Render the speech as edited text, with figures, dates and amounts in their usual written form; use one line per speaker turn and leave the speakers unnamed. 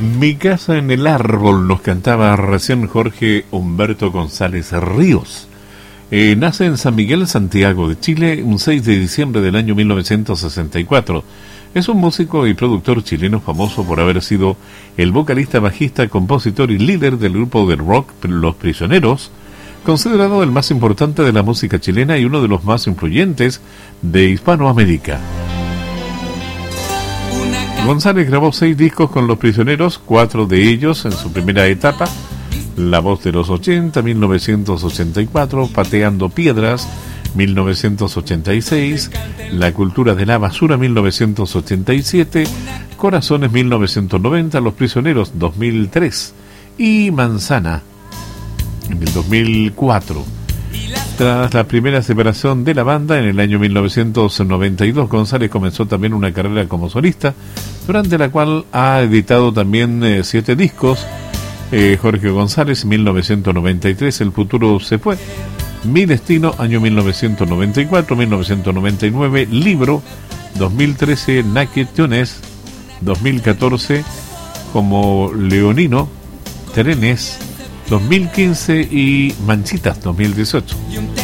Mi casa en el árbol, nos cantaba recién Jorge Humberto González Ríos. Nace en San Miguel, Santiago de Chile, un 6 de diciembre del año 1964. Es un músico y productor chileno famoso por haber sido el vocalista, bajista, compositor y líder del grupo de rock Los Prisioneros, considerado el más importante de la música chilena y uno de los más influyentes de Hispanoamérica. González grabó 6 discos con Los Prisioneros, 4 de ellos en su primera etapa: La Voz de los 80, 1984, Pateando Piedras, 1986, La Cultura de la Basura, 1987, Corazones, 1990, Los Prisioneros, 2003 y Manzana, en el 2004. Tras la primera separación de la banda en el año 1992, González comenzó también una carrera como solista, durante la cual ha editado también 7 discos. Jorge González, 1993, El Futuro se fue, Mi Destino, año 1994, 1999, Libro, 2013, Naked Tunes, 2014, Como Leonino, Trenes, 2015 y Manchitas, 2018.